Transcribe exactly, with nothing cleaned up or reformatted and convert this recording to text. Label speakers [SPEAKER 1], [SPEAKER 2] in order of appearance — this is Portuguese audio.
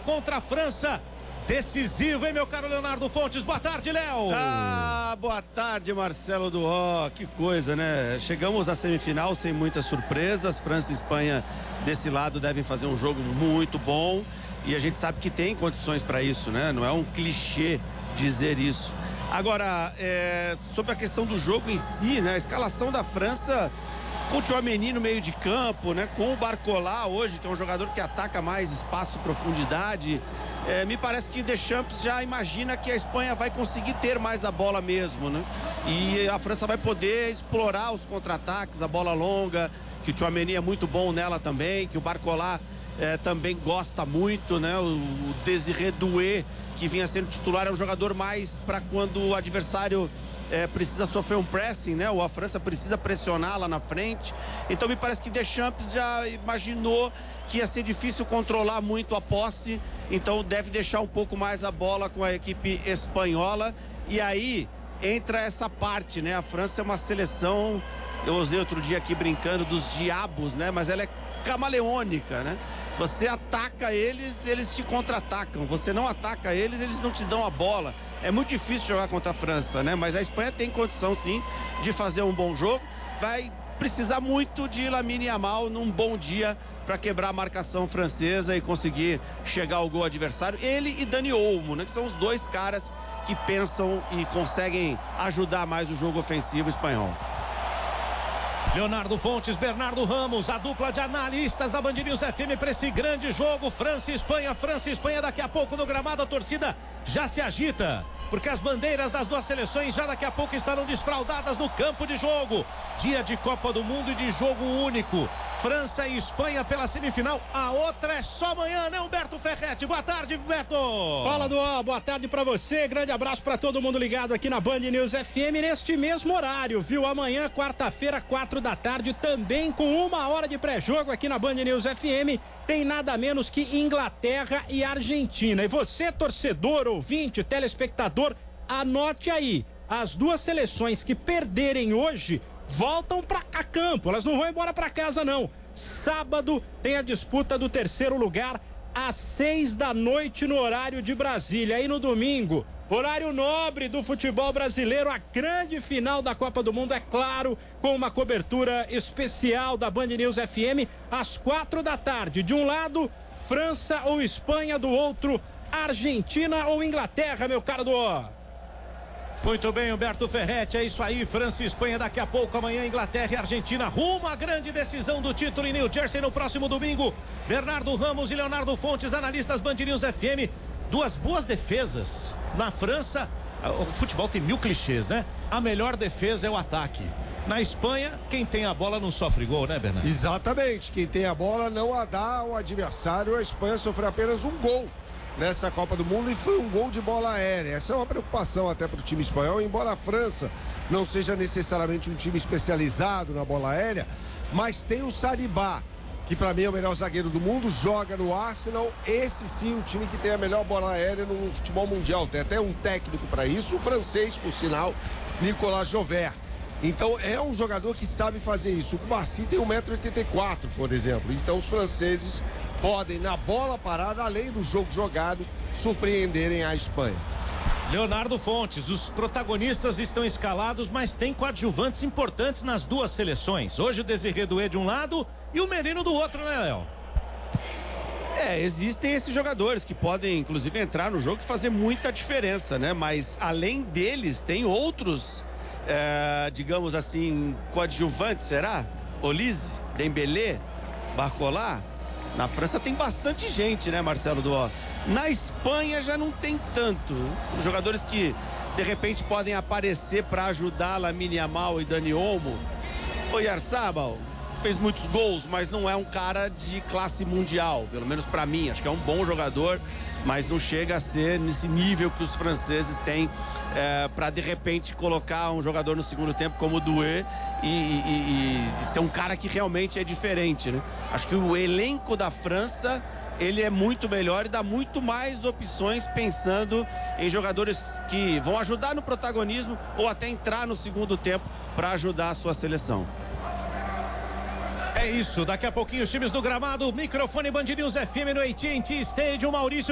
[SPEAKER 1] contra a França. Decisivo, hein, meu caro Leonardo Fontes? Boa tarde, Léo.
[SPEAKER 2] Ah, boa tarde, Marcelo Duó. Que coisa, né? Chegamos à semifinal sem muitas surpresas. França e Espanha desse lado devem fazer um jogo muito bom. E a gente sabe que tem condições para isso, né? Não é um clichê dizer isso. Agora, é, sobre a questão do jogo em si, né? A escalação da França com o Tchouaméni no meio de campo, né? Com o Barcola hoje, que é um jogador que ataca mais espaço e profundidade. É, me parece que Deschamps já imagina que a Espanha vai conseguir ter mais a bola mesmo, né? E a França vai poder explorar os contra-ataques, a bola longa, que o Tchouaméni é muito bom nela também, que o Barcola é, também gosta muito, né? O, o Désiré Doué, que vinha sendo titular, é um jogador mais para quando o adversário é, precisa sofrer um pressing, né? Ou a França precisa pressionar lá na frente. Então me parece que Deschamps já imaginou que ia ser difícil controlar muito a posse, então deve deixar um pouco mais a bola com a equipe espanhola. E aí entra essa parte, né? A França é uma seleção, eu usei outro dia aqui brincando dos diabos, né? Mas ela é camaleônica, né? Você ataca eles, eles te contra-atacam. Você não ataca eles, eles não te dão a bola. É muito difícil jogar contra a França, né? Mas a Espanha tem condição, sim, de fazer um bom jogo. Vai precisar muito de Lamine Yamal num bom dia para quebrar a marcação francesa e conseguir chegar ao gol adversário. Ele e Dani Olmo, né? Que são os dois caras que pensam e conseguem ajudar mais o jogo ofensivo espanhol.
[SPEAKER 1] Leonardo Fontes, Bernardo Ramos, a dupla de analistas da Band News F M para esse grande jogo, França e Espanha. França e Espanha, daqui a pouco no gramado a torcida já se agita, porque as bandeiras das duas seleções já daqui a pouco estarão desfraldadas no campo de jogo. Dia de Copa do Mundo e de jogo único. França e Espanha pela semifinal. A outra é só amanhã, né, Humberto Ferretti? Boa tarde, Humberto.
[SPEAKER 3] Fala, Duó. Boa tarde pra você. Grande abraço pra todo mundo ligado aqui na Band News F M neste mesmo horário, viu? Amanhã, quarta-feira, quatro da tarde, também com uma hora de pré-jogo aqui na Band News F M. Tem nada menos que Inglaterra e Argentina. E você, torcedor, ouvinte, telespectador, anote aí. As duas seleções que perderem hoje voltam pra campo. Elas não vão embora pra casa, não. Sábado tem a disputa do terceiro lugar às seis da noite no horário de Brasília. Aí no domingo, horário nobre do futebol brasileiro, a grande final da Copa do Mundo, é claro, com uma cobertura especial da Band News F M às quatro da tarde. De um lado, França ou Espanha, do outro, Argentina ou Inglaterra, meu caro Duó.
[SPEAKER 1] Muito bem, Humberto Ferretti, é isso aí, França e Espanha daqui a pouco, amanhã Inglaterra e Argentina, rumo à grande decisão do título em New Jersey no próximo domingo. Bernardo Ramos e Leonardo Fontes, analistas Band News F M, duas boas defesas. Na França, o futebol tem mil clichês, né? A melhor defesa é o ataque. Na Espanha, quem tem a bola não sofre gol, né, Bernardo?
[SPEAKER 4] Exatamente, quem tem a bola não a dá ao adversário. A Espanha sofreu apenas um gol nessa Copa do Mundo e foi um gol de bola aérea. Essa é uma preocupação até para o time espanhol, embora a França não seja necessariamente um time especializado na bola aérea, mas tem o Saribá, que para mim é o melhor zagueiro do mundo, joga no Arsenal. Esse sim, o time que tem a melhor bola aérea no futebol mundial. Tem até um técnico para isso, o francês, por sinal, Nicolas Jauvert. Então é um jogador que sabe fazer isso. O Cubarsí tem um metro e oitenta e quatro, por exemplo. Então os franceses podem, na bola parada, além do jogo jogado, surpreenderem a Espanha.
[SPEAKER 1] Leonardo Fontes, os protagonistas estão escalados, mas tem coadjuvantes importantes nas duas seleções. Hoje o Désiré Doué de um lado e o Merino do outro, né, Léo?
[SPEAKER 2] É, existem esses jogadores que podem, inclusive, entrar no jogo e fazer muita diferença, né? Mas, além deles, tem outros, é, digamos assim, coadjuvantes, será? Olise, Dembélé, Barcola. Na França tem bastante gente, né, Marcelo Duó? Na Espanha já não tem tanto. Os jogadores que, de repente, podem aparecer para ajudar Lamine Yamal e Dani Olmo. O Oyarzabal fez muitos gols, mas não é um cara de classe mundial, pelo menos para mim. Acho que é um bom jogador, mas não chega a ser nesse nível que os franceses têm é, para, de repente, colocar um jogador no segundo tempo como o Doué e, e, e ser um cara que realmente é diferente, né? Acho que o elenco da França, ele é muito melhor e dá muito mais opções pensando em jogadores que vão ajudar no protagonismo ou até entrar no segundo tempo para ajudar a sua seleção.
[SPEAKER 1] É isso, daqui a pouquinho os times do gramado, microfone Band News F M no A T and T Stadium, Maurício